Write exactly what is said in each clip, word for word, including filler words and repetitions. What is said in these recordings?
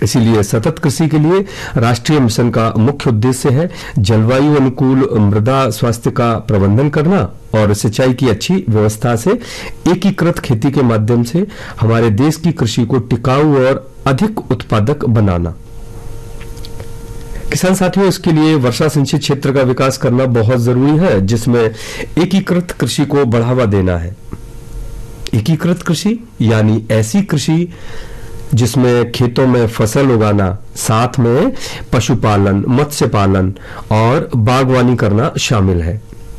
इसीलिए सतत कृषि के लिए राष्ट्रीय मिशन का मुख्य उद्देश्य है जलवायु अनुकूल मृदा स्वास्थ्य का प्रबंधन करना और सिंचाई की अच्छी व्यवस्था से एकीकृत खेती के माध्यम से हमारे देश की कृषि को टिकाऊ और अधिक उत्पादक बनाना। किसान साथियों, इसके लिए वर्षा सिंचित क्षेत्र का विकास करना बहुत जरूरी है, जिसमें एकीकृत कृषि को बढ़ावा देना है। एकीकृत कृषि यानी ऐसी कृषि जिसमें खेतों में फसल उगाना, साथ में पशुपालन, मत्स्य पालन और बागवानी करना शामिल है।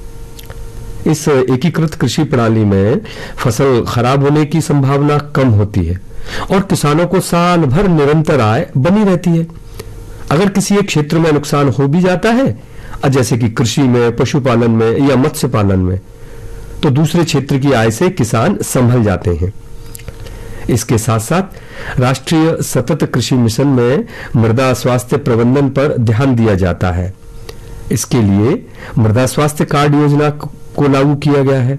इस एकीकृत कृषि प्रणाली में फसल खराब होने की संभावना कम होती है और किसानों को साल भर निरंतर आय बनी रहती है। अगर किसी एक क्षेत्र में नुकसान हो भी जाता है, जैसे कि कृषि में, पशुपालन में या मत्स्य पालन में, तो दूसरे क्षेत्र की आय से किसान संभल जाते हैं। इसके साथ साथ राष्ट्रीय सतत कृषि मिशन में मृदा स्वास्थ्य प्रबंधन पर ध्यान दिया जाता है। इसके लिए मृदा स्वास्थ्य कार्ड योजना को लागू किया गया है।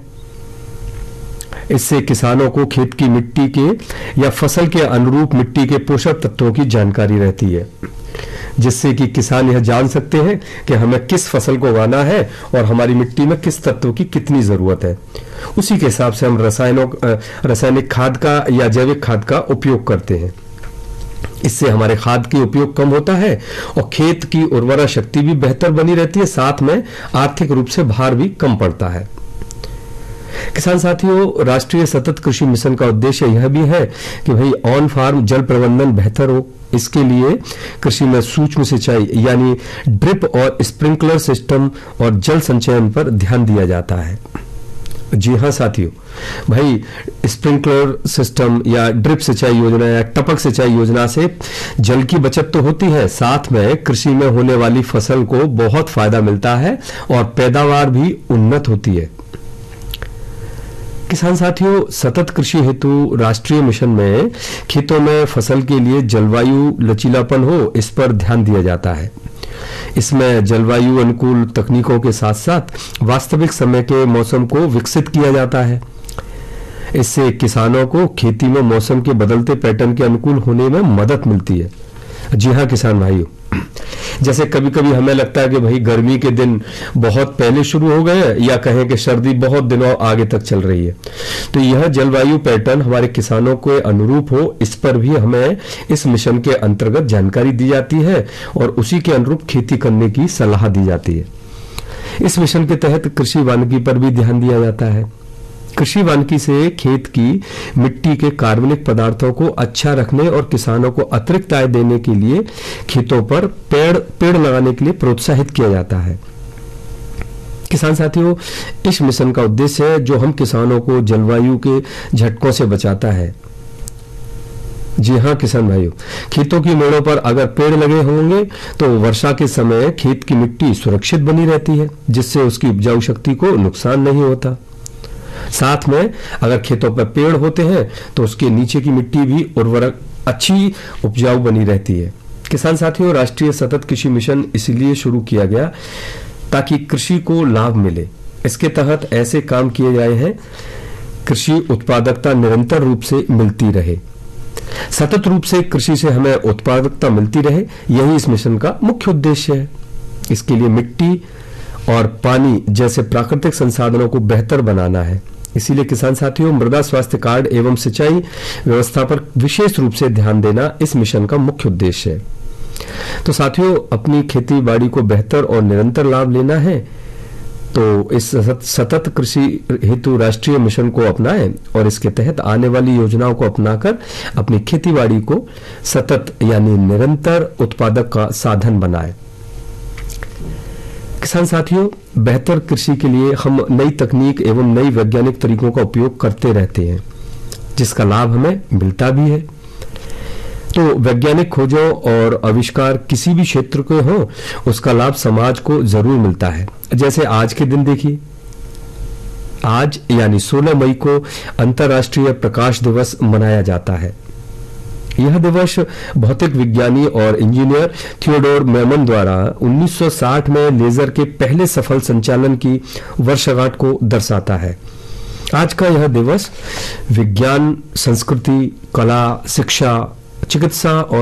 इससे किसानों को खेत की मिट्टी के या फसल के अनुरूप मिट्टी के पोषक तत्वों की जानकारी रहती है, जिससे कि किसान यह जान सकते हैं कि हमें किस फसल को उगाना है और हमारी मिट्टी में किस तत्व की कितनी जरूरत है। उसी के हिसाब से हम रसायनों रासायनिक खाद का या जैविक खाद का उपयोग करते हैं। इससे हमारे खाद की उपयोग कम होता है और खेत की उर्वरा शक्ति भी बेहतर बनी रहती है, साथ में आर्थिक रूप से भार भी कम पड़ता है। किसान साथियों, राष्ट्रीय सतत कृषि मिशन का उद्देश्य यह भी है कि भाई ऑन फार्म जल प्रबंधन बेहतर हो। इसके लिए कृषि में सूक्ष्म सिंचाई यानी ड्रिप और स्प्रिंकलर सिस्टम और जल संचयन पर ध्यान दिया जाता है। जी हाँ साथियों, भाई स्प्रिंकलर सिस्टम या ड्रिप सिंचाई योजना या टपक सिंचाई योजना से जल की बचत तो होती है, साथ में कृषि में होने वाली फसल को बहुत फायदा मिलता है और पैदावार भी उन्नत होती है। किसान साथियों, सतत कृषि हेतु राष्ट्रीय मिशन में खेतों में फसल के लिए जलवायु लचीलापन हो, इस पर ध्यान दिया जाता है। इसमें जलवायु अनुकूल तकनीकों के साथ साथ वास्तविक समय के मौसम को विकसित किया जाता है। इससे किसानों को खेती में मौसम के बदलते पैटर्न के अनुकूल होने में मदद मिलती है। जी हाँ किसान भाइयों, जैसे कभी कभी हमें लगता है कि भाई गर्मी के दिन बहुत पहले शुरू हो गए हैं या कहें कि सर्दी बहुत दिनों आगे तक चल रही है, तो यह जलवायु पैटर्न हमारे किसानों के अनुरूप हो, इस पर भी हमें इस मिशन के अंतर्गत जानकारी दी जाती है और उसी के अनुरूप खेती करने की सलाह दी जाती है। इस मिशन के तहत कृषि वानिकी पर भी ध्यान दिया जाता है। कृषि वानिकी से खेत की मिट्टी के कार्बनिक पदार्थों को अच्छा रखने और किसानों को अतिरिक्त आय देने के लिए खेतों पर पेड़ पेड़ लगाने के लिए प्रोत्साहित किया जाता है। किसान साथियों, इस मिशन का उद्देश्य है जो हम किसानों को जलवायु के झटकों से बचाता है। जी हाँ किसान भाइयों, खेतों की मेड़ों पर अगर पेड़ लगे होंगे तो वर्षा के समय खेत की मिट्टी सुरक्षित बनी रहती है, जिससे उसकी उपजाऊ शक्ति को नुकसान नहीं होता। साथ में अगर खेतों पर पेड़ होते हैं तो उसके नीचे की मिट्टी भी उर्वरक अच्छी उपजाऊ बनी रहती है। किसान साथियों, राष्ट्रीय सतत कृषि मिशन इसलिए शुरू किया गया ताकि कृषि को लाभ मिले। इसके तहत ऐसे काम किए गए हैं कृषि उत्पादकता निरंतर रूप से मिलती रहे, सतत रूप से कृषि से हमें उत्पादकता मिलती रहे, यही इस मिशन का मुख्य उद्देश्य है। इसके लिए मिट्टी और पानी जैसे प्राकृतिक संसाधनों को बेहतर बनाना है। इसीलिए किसान साथियों, मृदा स्वास्थ्य कार्ड एवं सिंचाई व्यवस्था पर विशेष रूप से ध्यान देना इस मिशन का मुख्य उद्देश्य है। तो साथियों, अपनी खेती बाड़ी को बेहतर और निरंतर लाभ लेना है तो इस सतत कृषि हेतु राष्ट्रीय मिशन को अपनाएं और इसके तहत आने वाली योजनाओं को अपनाकर अपनी खेती बाड़ी को सतत यानी निरंतर उत्पादक का साधन बनाएं। किसान साथियों, बेहतर कृषि के लिए हम नई तकनीक एवं नई वैज्ञानिक तरीकों का उपयोग करते रहते हैं, जिसका लाभ हमें मिलता भी है। तो वैज्ञानिक खोजों और आविष्कार किसी भी क्षेत्र के हो, उसका लाभ समाज को जरूर मिलता है। जैसे आज के दिन देखिए, आज यानी सोलह मई को अंतर्राष्ट्रीय प्रकाश दिवस मनाया जाता है। यह दिवस भौतिक विज्ञानी और इंजीनियर थियोडोर मैमन द्वारा उन्नीस सौ साठ में लेजर के पहले सफल संचालन की वर्षगांठ को दर्शाता है। आज का यह दिवस विज्ञान, संस्कृति, कला, शिक्षा, चिकित्सा और